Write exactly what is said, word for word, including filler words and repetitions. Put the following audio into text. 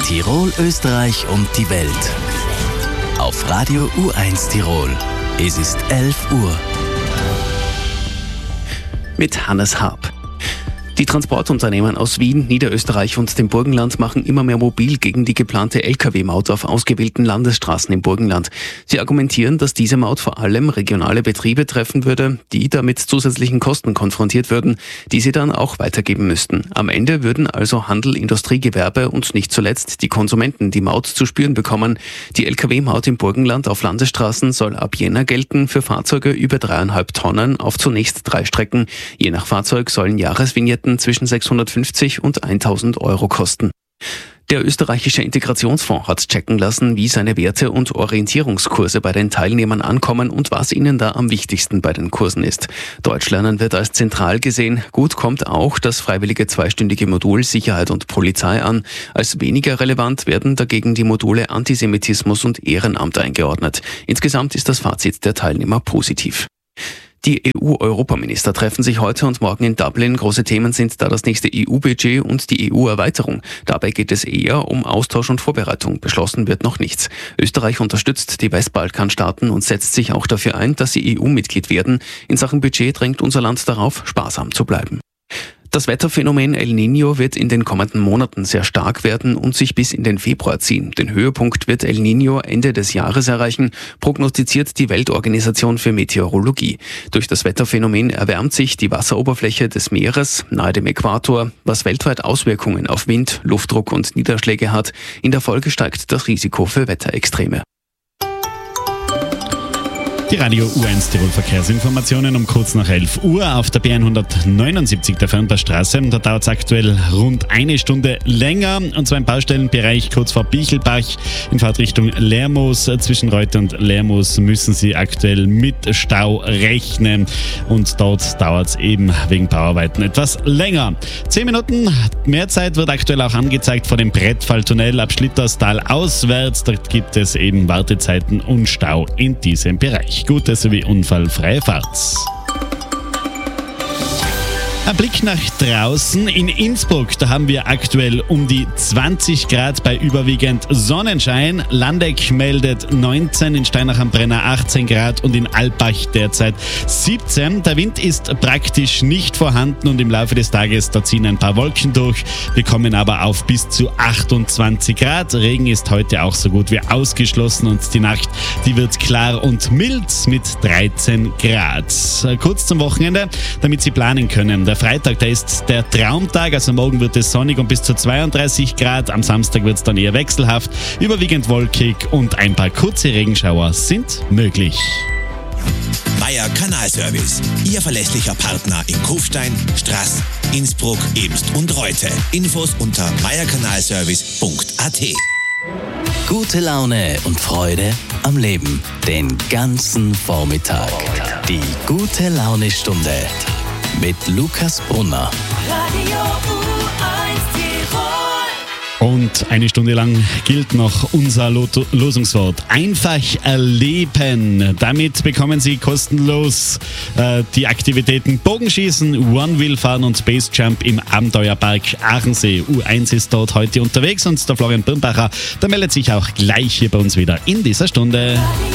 Tirol, Österreich und die Welt. Auf Radio U eins Tirol. Es ist elf Uhr. Mit Hannes Harp. Die Transportunternehmen aus Wien, Niederösterreich und dem Burgenland machen immer mehr mobil gegen die geplante L K W-Maut auf ausgewählten Landesstraßen im Burgenland. Sie argumentieren, dass diese Maut vor allem regionale Betriebe treffen würde, die damit zusätzlichen Kosten konfrontiert würden, die sie dann auch weitergeben müssten. Am Ende würden also Handel, Industrie, Gewerbe und nicht zuletzt die Konsumenten die Maut zu spüren bekommen. Die L K W-Maut im Burgenland auf Landesstraßen soll ab Jänner gelten für Fahrzeuge über dreieinhalb Tonnen auf zunächst drei Strecken. Je nach Fahrzeug sollen Jahresvignetten zwischen sechshundertfünfzig und tausend Euro kosten. Der österreichische Integrationsfonds hat checken lassen, wie seine Werte- und Orientierungskurse bei den Teilnehmern ankommen und was ihnen da am wichtigsten bei den Kursen ist. Deutschlernen wird als zentral gesehen. Gut kommt auch das freiwillige zweistündige Modul Sicherheit und Polizei an. Als weniger relevant werden dagegen die Module Antisemitismus und Ehrenamt eingeordnet. Insgesamt ist das Fazit der Teilnehmer positiv. Die E U-Europaminister treffen sich heute und morgen in Dublin. Große Themen sind da das nächste E U-Budget und die E U-Erweiterung. Dabei geht es eher um Austausch und Vorbereitung. Beschlossen wird noch nichts. Österreich unterstützt die Westbalkanstaaten und setzt sich auch dafür ein, dass sie E U-Mitglied werden. In Sachen Budget drängt unser Land darauf, sparsam zu bleiben. Das Wetterphänomen El Niño wird in den kommenden Monaten sehr stark werden und sich bis in den Februar ziehen. Den Höhepunkt wird El Niño Ende des Jahres erreichen, prognostiziert die Weltorganisation für Meteorologie. Durch das Wetterphänomen erwärmt sich die Wasseroberfläche des Meeres nahe dem Äquator, was weltweit Auswirkungen auf Wind, Luftdruck und Niederschläge hat. In der Folge steigt das Risiko für Wetterextreme. Die Radio U eins Tirol Verkehrsinformationen um kurz nach elf Uhr auf der B hundertneunundsiebzig der Fernpassstraße. Da dauert es aktuell rund eine Stunde länger, und zwar im Baustellenbereich kurz vor Bichelbach in Fahrtrichtung Lermoos. Zwischen Reute und Lermoos müssen Sie aktuell mit Stau rechnen, und dort dauert es eben wegen Bauarbeiten etwas länger. Zehn Minuten mehr Zeit wird aktuell auch angezeigt vor dem Brettfalltunnel ab Schlitterstal auswärts. Dort gibt es eben Wartezeiten und Stau in diesem Bereich. Gute sowie unfallfreie Fahrt. Ein Blick nach draußen. In Innsbruck, da haben wir aktuell um die zwanzig Grad bei überwiegend Sonnenschein. Landeck meldet neunzehn, in Steinach am Brenner achtzehn Grad und in Alpbach derzeit siebzehn. Der Wind ist praktisch nicht vorhanden und im Laufe des Tages, da ziehen ein paar Wolken durch. Wir kommen aber auf bis zu achtundzwanzig Grad. Regen ist heute auch so gut wie ausgeschlossen und die Nacht, die wird klar und mild mit dreizehn Grad. Kurz zum Wochenende, damit Sie planen können. Der Freitag, der ist der Traumtag, also morgen wird es sonnig und bis zu zweiunddreißig Grad. Am Samstag wird es dann eher wechselhaft, überwiegend wolkig und ein paar kurze Regenschauer sind möglich. Meier Kanalservice, Ihr verlässlicher Partner in Kufstein, Straß, Innsbruck, Ebst und Reute. Infos unter meierkanalservice punkt a t. Gute Laune und Freude am Leben den ganzen Vormittag. Die gute Laune-Stunde mit Lukas Brunner. Radio U eins Tirol. Und eine Stunde lang gilt noch unser Lot- Losungswort. Einfach erleben. Damit bekommen Sie kostenlos äh, die Aktivitäten Bogenschießen, One-Wheel-Fahren und Space Jump im Abenteuerpark Aachensee. U eins ist dort heute unterwegs und der Florian Birnbacher, der meldet sich auch gleich hier bei uns wieder in dieser Stunde. Radio